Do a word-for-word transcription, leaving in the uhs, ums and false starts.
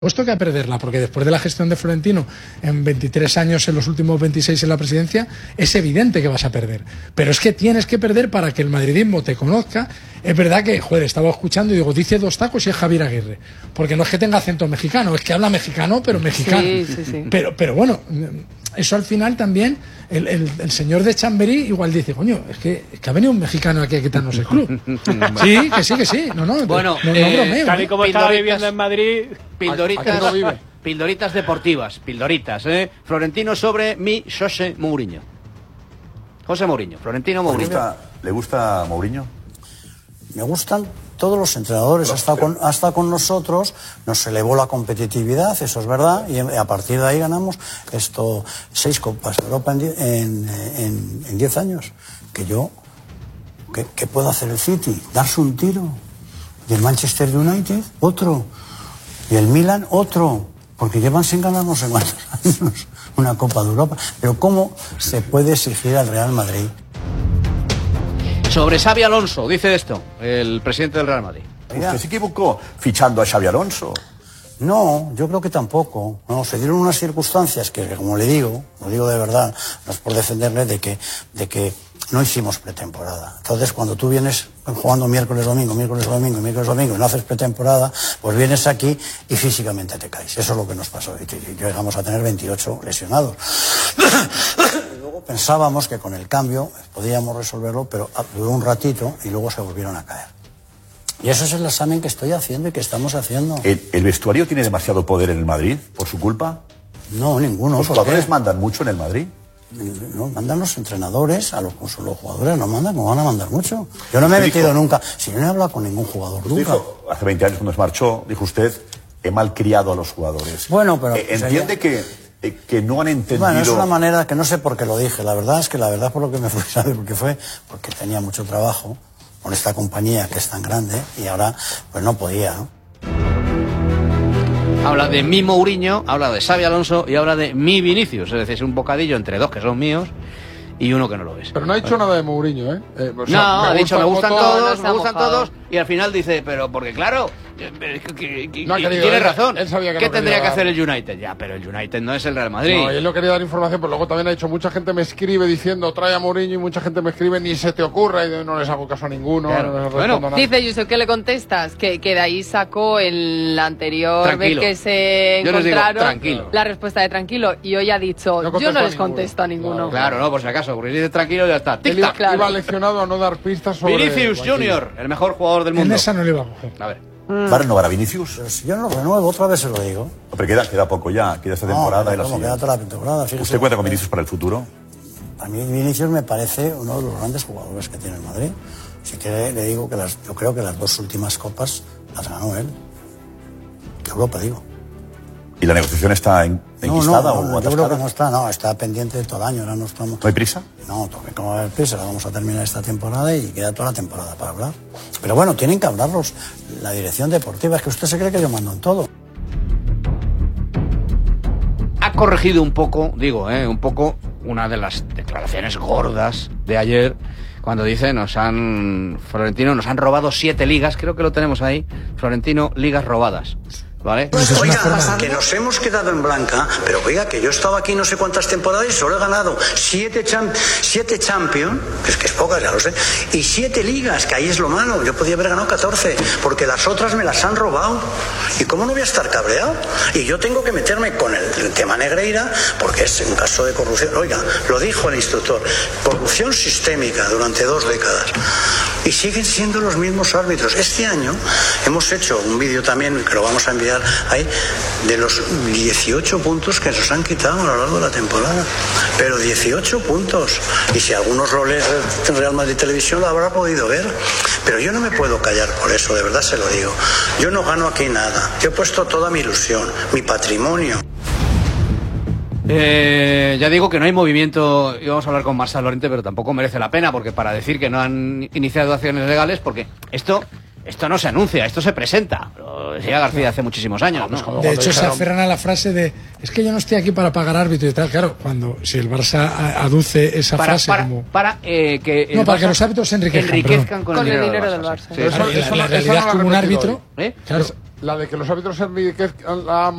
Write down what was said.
Puesto que a perderla, porque después de la gestión de Florentino en veintitrés años, en los últimos veintiséis en la presidencia, es evidente que vas a perder. Pero es que tienes que perder para que el madridismo te conozca. Es verdad que, joder, estaba escuchando y digo, dice dos tacos y es Javier Aguirre. Porque no es que tenga acento mexicano, es que habla mexicano, pero mexicano. Sí, sí, sí. Pero, pero bueno, eso al final también, el, el, el señor de Chamberí igual dice, coño, es que, es que ha venido un mexicano aquí a quitarnos el club. Sí, que sí, que sí. No, no, bueno, no, no, eh, no bromeo. Tal y como estaba viviendo en Madrid... Pildoritas, no vive. pildoritas deportivas, pildoritas, ¿eh? Florentino sobre mi José Mourinho. José Mourinho, Florentino Mourinho. ¿Le gusta, ¿le gusta Mourinho? Me gustan todos los entrenadores, No, hasta, pero... con, hasta con nosotros nos elevó la competitividad, eso es verdad, y a partir de ahí ganamos esto seis Copas de Europa en, die, en, en, en diez años. Que yo, ¿qué, ¿qué puede hacer el City? Darse un tiro. Y el Manchester United, otro. Y el Milan, otro. Porque llevan sin ganar no sé cuántos años una Copa de Europa. Pero ¿cómo se puede exigir al Real Madrid? Sobre Xabi Alonso, dice esto, el presidente del Real Madrid. ¿Usted se equivocó fichando a Xabi Alonso? No, yo creo que tampoco. No, se dieron unas circunstancias que, como le digo, lo digo de verdad, no es por defenderle, de que, de que no hicimos pretemporada. Entonces, cuando tú vienes jugando miércoles, domingo, miércoles, domingo, miércoles, domingo, y no haces pretemporada, pues vienes aquí y físicamente te caes. Eso es lo que nos pasó. Y llegamos a tener veintiocho lesionados. Y luego pensábamos que con el cambio podíamos resolverlo, pero duró un ratito y luego se volvieron a caer. Y eso es el examen que estoy haciendo y que estamos haciendo. ¿El, el vestuario tiene demasiado poder en el Madrid por su culpa? No, ninguno. ¿Los jugadores mandan mucho en el Madrid? No, mandan los entrenadores, a los, los jugadores no mandan, no van a mandar mucho. Yo no me he metido nunca, si yo no he hablado con ningún jugador nunca. Dijo, hace veinte años cuando se marchó, dijo usted, he malcriado a los jugadores. Bueno, pero... Eh, ¿Entiende que, eh, que no han entendido...? Bueno, es una manera que no sé por qué lo dije. La verdad es que la verdad por lo que me fui, ¿sabe? Porque fue porque tenía mucho trabajo con esta compañía que es tan grande y ahora pues no podía, ¿no? Habla de mi Mourinho, habla de Xabi Alonso y habla de mi Vinicius. Es decir, es un bocadillo entre dos que son míos y uno que no lo es. Pero no ha dicho nada de Mourinho, ¿eh? eh o sea, no, ha dicho me gustan todos, no me gustan mojado. todos y al final dice, pero porque claro, que, que, que, no ha querido, tiene él, razón. Él sabía que ¿Qué no tendría quería que hacer dar. el United? Ya, pero el United no es el Real Madrid. No, él no quería dar información, pero luego también ha dicho, mucha gente me escribe diciendo trae a Mourinho y mucha gente me escribe ni se te ocurra y no les hago caso a ninguno. Claro. No les Bueno, respondo nada. Dice Yusuf, ¿qué le contestas? Que, que de ahí sacó el anterior Tranquilo. vez que se Yo les digo, encontraron tranquilo. la respuesta de tranquilo. Y hoy ha dicho, No yo no contesto a les ninguno. contesto a ninguno. Claro, no, por si acaso, porque si dice tranquilo ya está. Él Tic iba, tac. Claro. iba leccionado a no dar pistas sobre... Vinicius banquillo. Junior, el mejor jugador del En mundo. esa no le iba a coger. A ver. ¿Va a renovar a Vinicius? Pero si yo no lo renuevo, otra vez se lo digo. No, pero queda, queda poco ya, queda esta temporada no, y la ¿cómo? siguiente. Queda toda la temporada, fíjese. ¿Usted cuenta con Vinicius para el futuro? A mí Vinicius me parece uno de los grandes jugadores que tiene el Madrid. Si quiere, le digo que las, yo creo que las dos últimas copas las ganó él. De Europa, digo. ¿Y la negociación está en, No, enquistada no, o no, yo atascada? creo que no está, no, está pendiente todo el año, ahora no estamos... ¿No hay prisa? No, como va a haber prisa, la vamos a terminar esta temporada y queda toda la temporada para hablar. Pero bueno, tienen que hablarlos, la dirección deportiva, es que usted se cree que yo mando en todo. Ha corregido un poco, digo, eh, un poco una de las declaraciones gordas de ayer, cuando dice, nos han, Florentino, nos han robado siete ligas, creo que lo tenemos ahí, Florentino, ligas robadas. ¿Vale? Oiga, que nos hemos quedado en blanca, pero oiga, que yo estaba aquí no sé cuántas temporadas y solo he ganado siete, champ siete Champions, que es que es pocas, ya lo sé, y siete ligas, que ahí es lo malo. Yo podía haber ganado catorce, porque las otras me las han robado. ¿Y cómo no voy a estar cabreado? Y yo tengo que meterme con el, el tema Negreira, porque es un caso de corrupción. Oiga, lo dijo el instructor, corrupción sistémica durante dos décadas. Y siguen siendo los mismos árbitros. Este año hemos hecho un vídeo también, que lo vamos a enviar ahí, de los dieciocho puntos que nos han quitado a lo largo de la temporada. Pero dieciocho puntos. Y si algunos lo leen en Real Madrid Televisión lo habrá podido ver. Pero yo no me puedo callar por eso, de verdad se lo digo. Yo no gano aquí nada. Yo he puesto toda mi ilusión, mi patrimonio. Eh, ya digo que no hay movimiento, íbamos a hablar con Marcel Lorente, pero tampoco merece la pena, porque para decir que no han iniciado acciones legales, porque esto esto no se anuncia, esto se presenta. Lo decía García hace muchísimos años, ¿no? De hecho, se aferran a la frase de es que yo no estoy aquí para pagar árbitro y tal. Claro, cuando si el Barça aduce esa para, frase para, como... para eh, que el No, para Barça que los árbitros se enriquezcan, enriquezcan con, Con el el dinero, dinero del del Barça. Barça. Sí, Eso- sí. la, eso la no- realidad eso no es lo ha como un repetido árbitro... ¿Eh? Claro, La de que los árbitros enriquezcan la